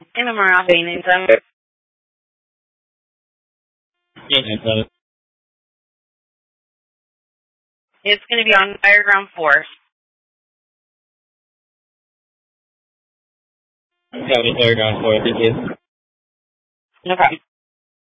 In the Morocco anytime. Yeah, It's going to be on Fire Ground 4. County Fairground 4, thank you. No problem.